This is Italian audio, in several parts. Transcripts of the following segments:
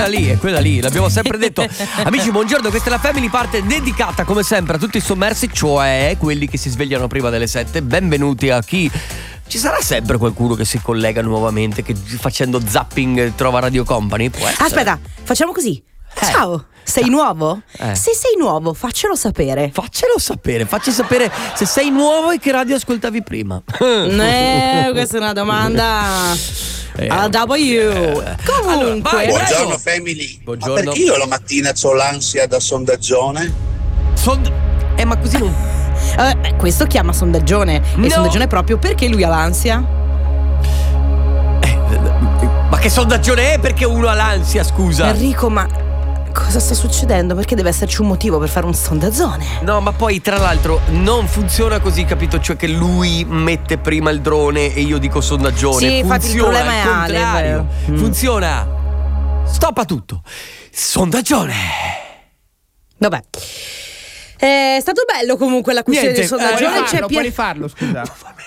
quella lì, l'abbiamo sempre detto. Amici, buongiorno, questa è la Family, parte dedicata come sempre a tutti i sommersi, cioè quelli che si svegliano prima delle 7. Benvenuti a chi... Ci sarà sempre qualcuno che si collega nuovamente, che facendo zapping trova Radio Company? Può essere. Aspetta, facciamo così. Ciao, sei nuovo? Se sei nuovo, faccelo sapere. Facci sapere se sei nuovo e che radio ascoltavi prima. Questa è una domanda alla W. Comunque, buongiorno Family. Buongiorno. Ma perché io la mattina c'ho l'ansia da sondaggione? Ma così non... questo chiama sondaggione. No. E sondaggione proprio perché lui ha l'ansia. Ma che sondaggione è perché uno ha l'ansia, scusa? Enrico, ma cosa sta succedendo? Perché deve esserci un motivo per fare un sondazzone. No, ma poi tra l'altro non funziona così, capito? Cioè che lui mette prima il drone e io dico sondaggione. Sì, infatti il problema è Ale, contrario. Funziona. Stoppa tutto. Sondaggione. Vabbè. È stato bello comunque la questione del sondaggio. Puoi rifarlo, scusa.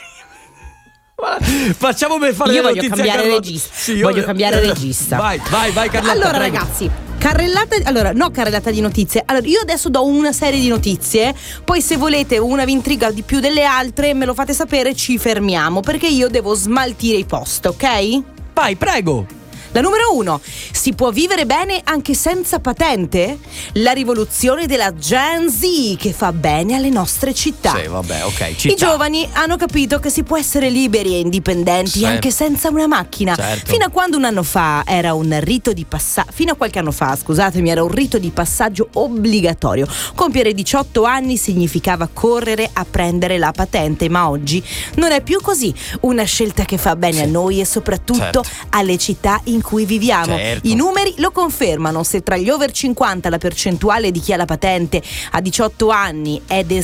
Facciamo per fare io le voglio notizie cambiare regista. Voglio cambiare regista. Vai Carlotta. Allora prego. ragazzi, carrellata di notizie. Allora io adesso do una serie di notizie, poi se volete una vi intriga di più delle altre me lo fate sapere, ci fermiamo perché io devo smaltire i post, ok? Vai, prego. La numero 1, si può vivere bene anche senza patente? La rivoluzione della Gen Z che fa bene alle nostre città. Sì, vabbè, ok, città. I giovani hanno capito che si può essere liberi e indipendenti anche senza una macchina. Certo. Fino a quando un anno fa era un rito di fino a qualche anno fa, scusatemi, era un rito di passaggio obbligatorio. Compiere 18 anni significava correre a prendere la patente, ma oggi non è più così. Una scelta che fa bene a noi e soprattutto alle città in cui viviamo. Certo. I numeri lo confermano. Se tra gli over 50 la percentuale di chi ha la patente a 18 anni è del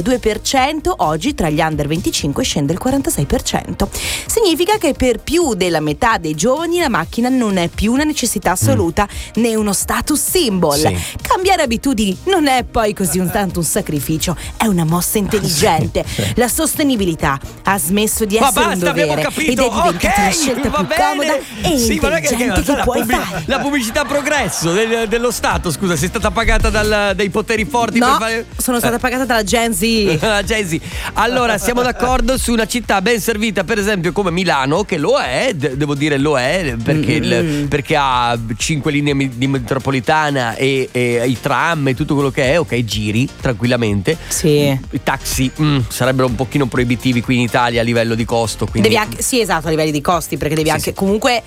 72%, oggi tra gli under 25 scende il 46%. Significa che per più della metà dei giovani la macchina non è più una necessità assoluta né uno status symbol. Sì. Cambiare abitudini non è poi così tanto un sacrificio, è una mossa intelligente. La sostenibilità ha smesso di essere un dovere ed è diventata la scelta più comoda e intelligente che puoi fare. La pubblicità progresso dello Stato, scusa, sei stata pagata dai poteri forti? No, per fare... sono stata pagata dalla Gen Z. La Gen Z. Allora, siamo d'accordo su una città ben servita, per esempio come Milano, che lo è, devo dire lo è, perché ha 5 linee di metropolitana e i tram e tutto quello che è, ok, giri tranquillamente. Sì. I taxi sarebbero un pochino proibitivi qui in Italia a livello di costo, quindi... Devi anche, sì, esatto, a livelli di costi, perché devi anche comunque...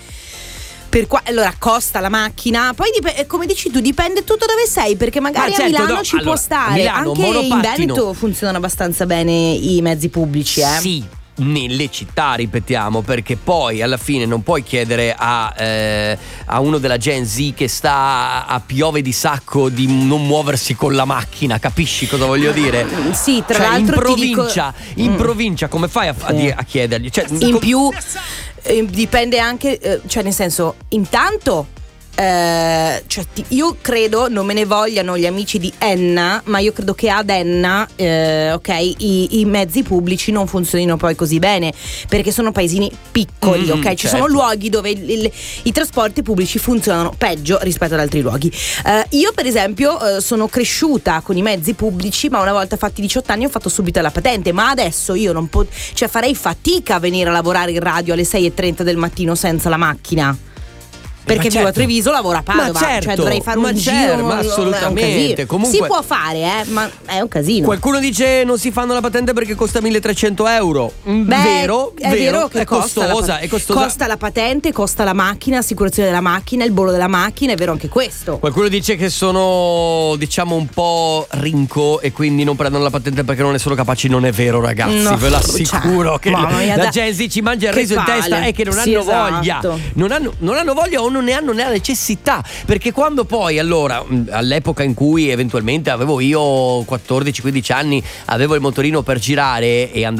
allora costa la macchina, poi come dici tu dipende tutto dove sei, perché magari a Milano ci può stare. Milano, anche in Veneto funzionano abbastanza bene i mezzi pubblici, Sì, nelle città, ripetiamo, perché poi alla fine non puoi chiedere a uno della Gen Z che sta a piove di sacco di non muoversi con la macchina, capisci cosa voglio dire? Sì, tra cioè, l'altro in provincia come fai a chiedergli? Cioè, in più dipende anche, cioè nel senso, intanto io credo non me ne vogliano gli amici di Enna, ma io credo che ad Enna i mezzi pubblici non funzionino poi così bene, perché sono paesini piccoli, ok? Ci sono luoghi dove i trasporti pubblici funzionano peggio rispetto ad altri luoghi. Io per esempio sono cresciuta con i mezzi pubblici, ma una volta fatti 18 anni ho fatto subito la patente, ma adesso io non farei fatica a venire a lavorare in radio alle 6:30 del mattino senza la macchina. Perché vivo a Treviso, lavoro a Padova, cioè dovrei fare un giro. Ma assolutamente. Comunque si può fare, ma è un casino. Qualcuno dice non si fanno la patente perché costa 1.300 euro. Vero, è vero che è costosa. Costa la patente, costa la macchina, l'assicurazione della macchina, il bollo della macchina, è vero anche questo. Qualcuno dice che sono, diciamo, un po' rinco e quindi non prendono la patente perché non ne sono capaci. Non è vero, ragazzi, ve lo assicuro che la Gen Z ci mangia il riso in testa e che non hanno voglia. Non hanno voglia o non ne hanno la necessità, perché quando poi all'epoca in cui eventualmente avevo io 14-15 anni, avevo il motorino per girare e andavo